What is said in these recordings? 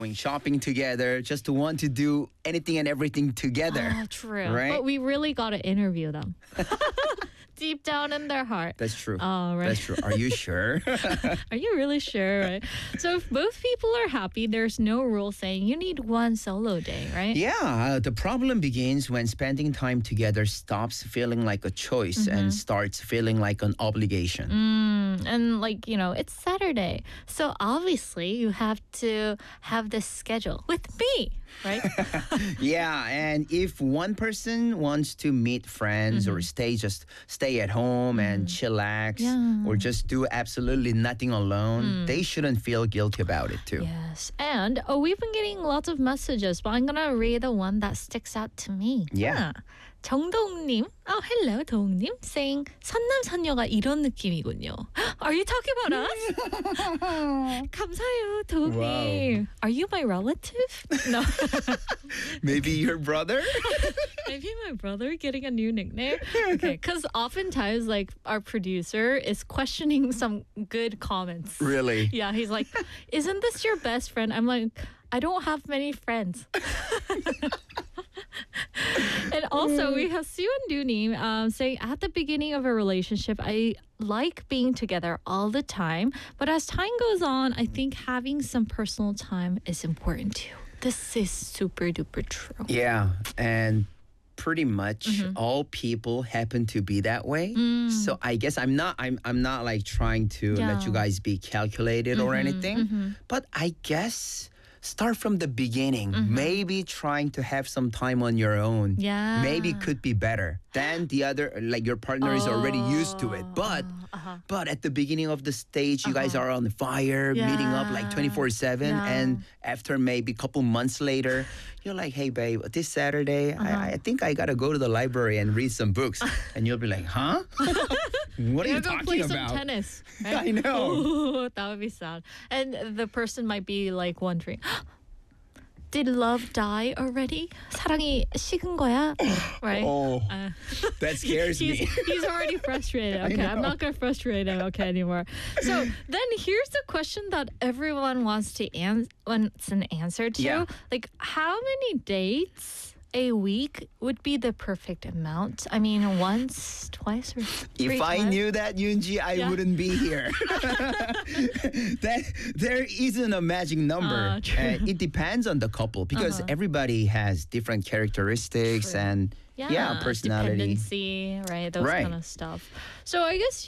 going shopping together, just to want to do anything and everything together. True. Right? But we really got to interview them. Deep down in their heart. That's true. Oh, right. That's true. Are you sure? Are you really sure, right? So if both people are happy, there's no rule saying you need one solo day, right? Yeah, the problem begins when spending time together stops feeling like a choice and starts feeling like an obligation. And it's Saturday. So obviously you have to have this schedule with me, right? Yeah, and if one person wants to meet friends or stay at home and chillax or just do absolutely nothing alone, they shouldn't feel guilty about it too. Yes. And we've been getting lots of messages, but I'm going to read the one that sticks out to me. Yeah. 정동욱님, hello, 동욱님, saying 선남선녀가 이런 느낌이군요. Are you talking about us? 감사해요, 동욱님. Are you my relative? No. Maybe your brother? Maybe my brother getting a new nickname? Okay, because oftentimes, our producer is questioning some good comments. Really? Yeah, he's like, isn't this your best friend? I'm like, I don't have many friends. And also, we have Sue and Doonie saying, at the beginning of a relationship, I like being together all the time. But as time goes on, I think having some personal time is important too. This is super duper true. Yeah, and pretty much all people happen to be that way. So I guess I'm not like trying to let you guys be calculated or anything. But I guess start from the beginning. Maybe trying to have some time on your own. Yeah. Maybe could be better than the other, like your partner is already used to it. But at the beginning of the stage, you guys are on fire, meeting up like 24/7. And after maybe a couple months later, you're like, hey, babe, this Saturday, I think I got to go to the library and read some books. And you'll be like, huh? What are you go talking play about? some tennis. Right? I know. Ooh, that would be sad. And the person might be like wondering, did love die already? 사랑이 식은 거야? Right? Oh, that scares me. He's already frustrated. Okay, I'm not going to frustrate him anymore. So then here's the question that everyone wants an answer to. Yeah. Like, how many dates a week would be the perfect amount? I mean, once, twice, or three If I times? knew that, Yoonji, I wouldn't be here. There isn't a magic number. True. It depends on the couple because everybody has different characteristics and personality. Dependency, right? Those kind of stuff. So I guess,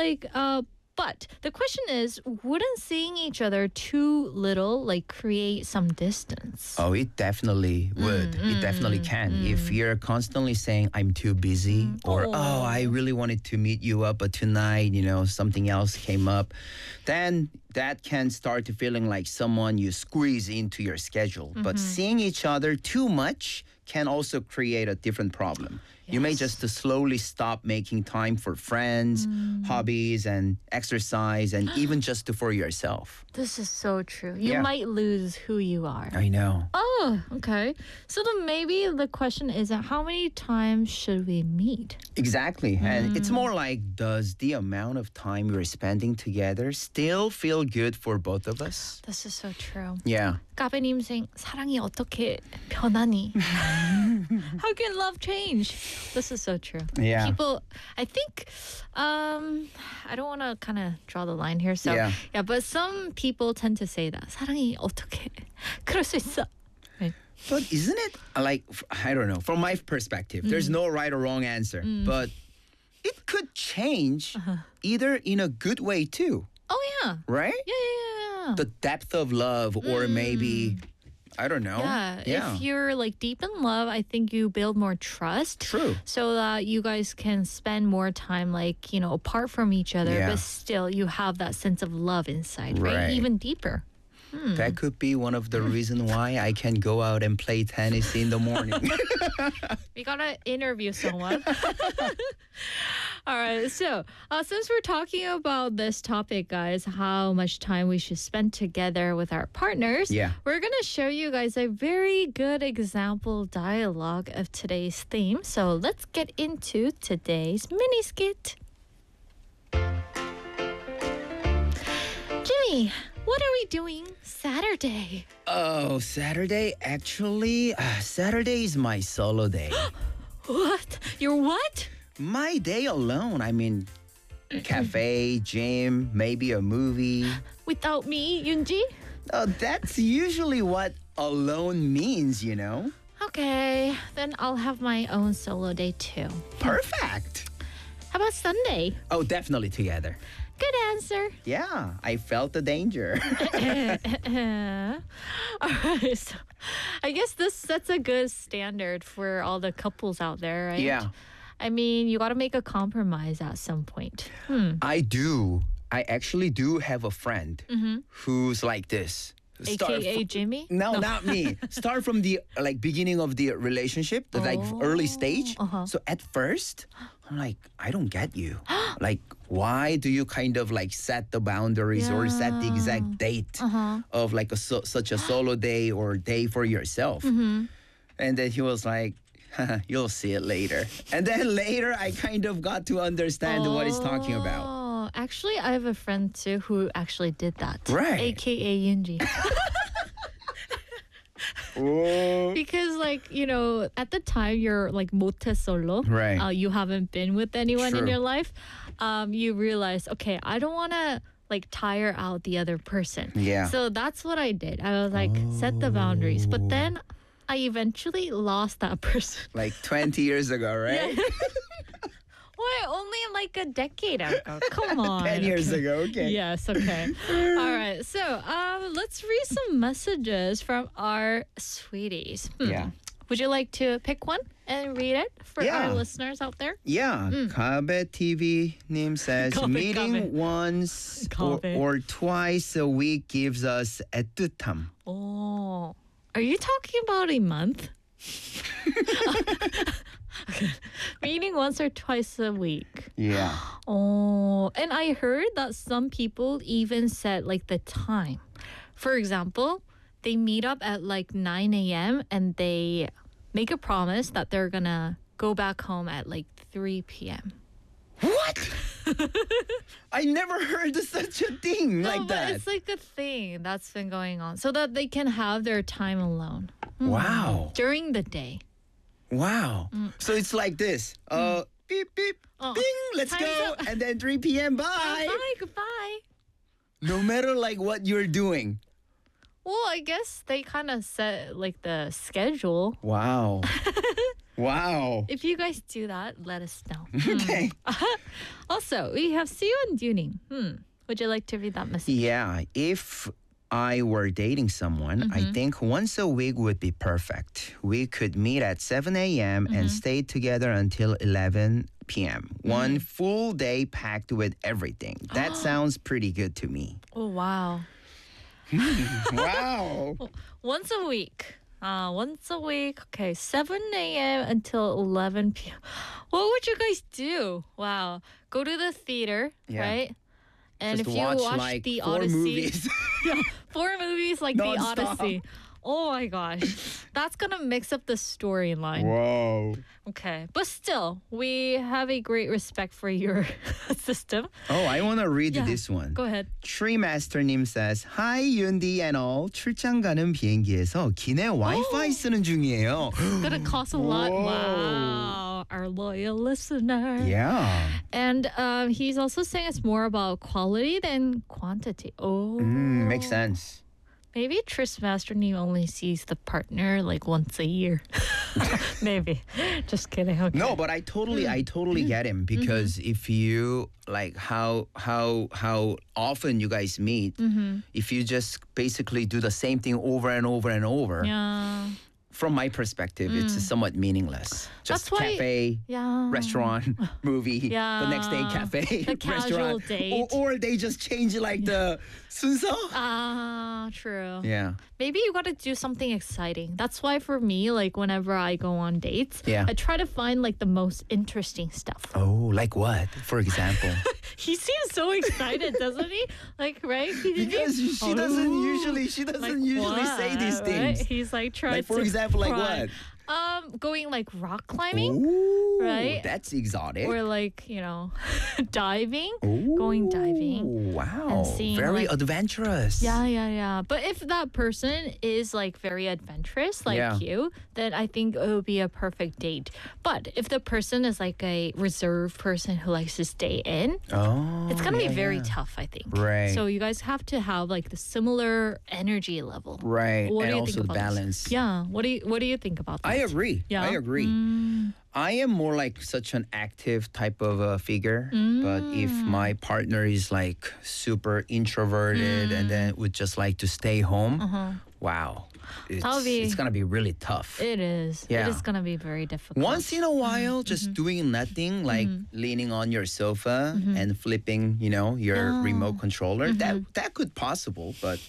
but the question is, wouldn't seeing each other too little create some distance? Oh, it definitely would. It definitely can. If you're constantly saying, I'm too busy, or, I really wanted to meet you up, but tonight, something else came up, then that can start to feeling like someone you squeeze into your schedule. But seeing each other too much can also create a different problem. You may just slowly stop making time for friends, hobbies, and exercise, and even just for yourself. This is so true. You might lose who you are. I know. Oh, okay. So then maybe the question isn't how many times should we meet? Exactly. And it's more like, does the amount of time we're spending together still feel good for both of us? This is so true. Yeah. 까베님 saying, 사랑이 어떻게 변하니? How can love change? This is so true. Yeah. People, I think, I don't want to kind of draw the line here. So, but some people tend to say that. 사랑이 어떻게 그럴 수 있어. Right. But isn't it like, I don't know, from my perspective, there's no right or wrong answer, but it could change either in a good way too. Oh, yeah. Right? Yeah. The depth of love, or maybe, I don't know. Yeah. If you're deep in love, I think you build more trust. True. So that you guys can spend more time apart from each other, but still you have that sense of love inside, right? Even deeper. That could be one of the reasons why I can go out and play tennis in the morning. We gotta interview someone. All right, so since we're talking about this topic, guys, how much time we should spend together with our partners, we're gonna show you guys a very good example dialogue of today's theme. So let's get into today's mini skit. Jimmy, What are we doing Saturday? Oh, Saturday? Actually, Saturday is my solo day. What? Your what? My day alone. I mean, cafe, gym, maybe a movie. Without me, Yunji? That's usually what alone means, you know? Okay, then I'll have my own solo day too. Perfect. How about Sunday? Oh, definitely together. Good answer. Yeah, I felt the danger. All right, so I guess this sets a good standard for all the couples out there, right? Yeah. I mean, you got to make a compromise at some point. I do. I actually do have a friend who's like this. AKA Jimmy? No, not me. Start from the beginning of the relationship, the early stage. So at first, I'm like, I don't get you. Like, why do you kind of set the boundaries or set the exact date of such a solo day or day for yourself? And then he was like, you'll see it later. And then later, I kind of got to understand what he's talking about. Oh, actually, I have a friend too who actually did that. Right. AKA Yunji. Because at the time you're mote solo. Right. You haven't been with anyone in True. your life. You realize, okay, I don't want to tire out the other person. Yeah. So that's what I did. I was like, set the boundaries. But then I eventually lost that person. Like 20 years ago, right? Why? Only a decade ago. Come on. 10 years okay. ago, okay. Yes, okay. All right. So let's read some messages from our sweeties. Yeah. Would you like to pick one and read it for Yeah. our listeners out there? Yeah, Kabe TV 님 says Kabe, meeting Kabe. once or, Kabe. or twice a week gives us 애틋함. Oh. Are you talking about a month? Okay. Meeting once or twice a week. Yeah. Oh, and I heard that some people even set the time. For example, they meet up at 9 a.m. and they make a promise that they're gonna go back home at 3 p.m. What? I never heard of such a thing like but that. it's a thing that's been going on so that they can have their time alone Wow. during the day. Wow. So it's like this. Beep, beep, Oh, bing, let's time's go. up. And then 3 p.m. Bye. Bye, goodbye. No matter what you're doing. Well, I guess they kind of set the schedule. Wow. Wow. If you guys do that, let us know. Okay. Also, we have Siwon Duning. Would you like to read that message? Yeah, if I were dating someone, I think once a week would be perfect. We could meet at 7 a.m. and stay together until 11 p.m. One full day packed with everything. That sounds pretty good to me. Oh, wow. Wow. Once a week. Once a week. Okay, 7 a.m. until 11 p.m. What would you guys do? Wow. Go to the theater, Yeah. right? And Just if you watch the 4 Odyssey, movies. yeah, 4 movies like the Non-stop. Odyssey. Oh my gosh. That's gonna mix up the storyline. Whoa. Okay. But still, we have a great respect for your system. Oh, I want to read Yeah. this one. Go ahead. Treemaster님 says, Hi, Yundi and all. 출장 가는 비행기에서 기내 와이파이 쓰는 중이에요. It's gonna cost a lot. Whoa. Wow. Our loyal listener. Yeah. And he's also saying it's more about quality than quantity. Oh. Makes sense. Maybe Tris Masterneam only sees the partner once a year. Maybe. Just kidding. Okay. No, but I totally get him because if you how often you guys meet, if you just basically do the same thing over and over and over, Yeah. from my perspective, it's somewhat meaningless. Just That's why- cafe, Yeah. restaurant, movie, the next day Yeah. cafe, The casual restaurant, date. or they just change the 순서. True. Yeah. Maybe you got to do something exciting. That's why for me, whenever I go on dates, Yeah. I try to find the most interesting stuff. Oh, like what? For example. He seems so excited, doesn't he? Right? Because she doesn't usually say these Right? things. He's trying Like, for to example, like pry. what? going like rock climbing, Ooh, right? That's exotic. or like diving, Ooh, going diving. Wow. and seeing, Very like- adventurous. Yeah. But if that person is like very adventurous like Yeah. you, then I think it would be a perfect date. But if the person is like a reserved person who likes to stay in, Oh. it's gonna be yeah, very yeah. tough, I think. Right. So you guys have to have like the similar energy level. Right. What and do you also think the about this? balance. Yeah. What do you think about that? I agree. Yeah. I agree. I am more like such an active type of a figure, but if my partner is like super introverted and then would just like to stay home, wow, That'll be- it's gonna be really tough. It is. Yeah. It is gonna be very difficult. Once in a while, just doing nothing, like leaning on your sofa and flipping, your remote controller, that could possible. But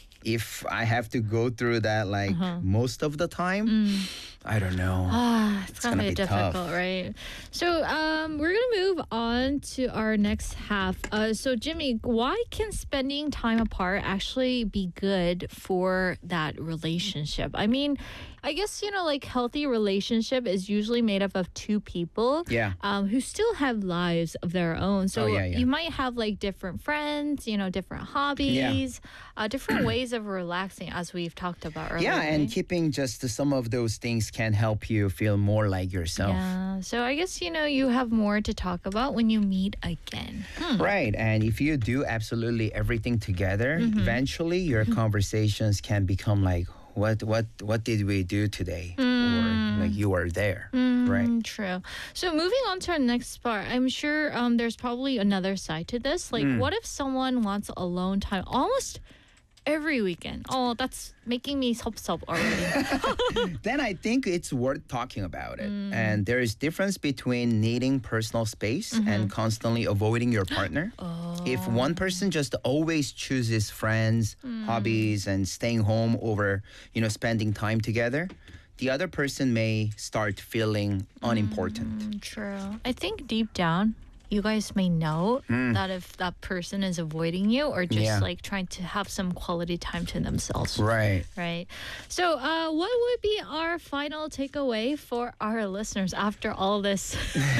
if I have to go through that like most of the time, I don't know. It's gonna, be be tough. difficult, right? So we're gonna move on to our next half. So Jimmy, why can spending time apart actually be good for that relationship? I mean, I guess like healthy relationship is usually made up of two people. Yeah. Who still have lives of their own. So Oh, yeah. you might have like different friends, different hobbies, different ways of relaxing, as we've talked about earlier. Yeah, and right? keeping just some of those things can help you feel more like yourself. Yeah. So I guess you have more to talk about when you meet again. Right, and if you do absolutely everything together, eventually your conversations can become like, what did we do today? Or like you were there, right? True. So moving on to our next part, I'm sure there's probably another side to this. Like, what if someone wants alone time almost every weekend? Oh, that's making me 섭섭 already. Then I think it's worth talking about it. And there is difference between needing personal space and constantly avoiding your partner. If one person just always chooses friends, hobbies, and staying home over, spending time together, the other person may start feeling unimportant. True. I think deep down, you guys may know that if that person is avoiding you or just Yeah. like trying to have some quality time to themselves. Right. Right. So, what would be our final takeaway for our listeners after all this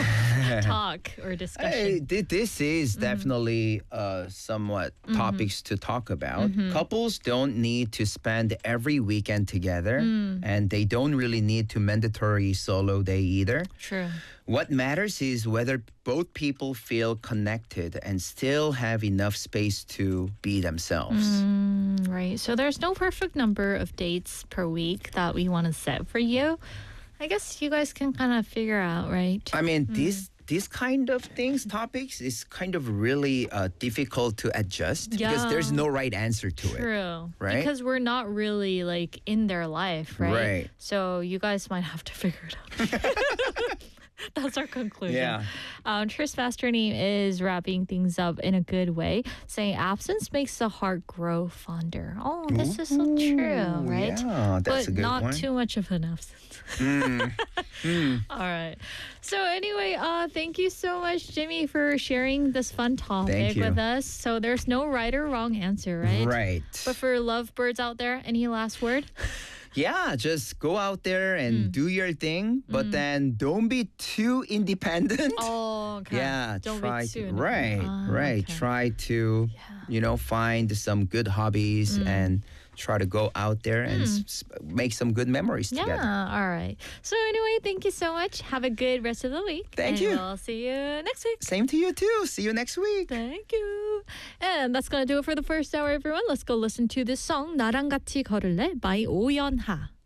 talk or discussion? Hey, this is definitely somewhat topics to talk about. Couples don't need to spend every weekend together, and they don't really need to mandatory solo day either. True. What matters is whether both people feel connected and still have enough space to be themselves. Right. So there's no perfect number of dates per week that we want to set for you. I guess you guys can kind of figure out, right? I mean, these kind of topics is kind of really difficult to adjust because there's Yeah. no right answer to it. True. right? Because we're not really like in their life, right? Right. So you guys might have to figure it out. That's our conclusion. Yeah. Tris Mastername is wrapping things up in a good way, saying absence makes the heart grow fonder. Oh, this is so true, right? Yeah, that's But a good not one. too much of an absence. All right. So anyway, thank you so much, Jimmy, for sharing this fun topic you. with us. So there's no right or wrong answer, right? Right. But for lovebirds out there, any last word? Yeah, just go out there and do your thing, but then don't be too independent. Oh, okay. Yeah, Don't try be too to right, right. okay. Try to, find some good hobbies and try to go out there and make some good memories Yeah, together. all right. So anyway, thank you so much. Have a good rest of the week. Thank and you. We'll see you next week. Same to you too. See you next week. Thank you. And that's gonna do it for the first hour, everyone. Let's go listen to this song 나랑 같이 걸을래 by 오연하.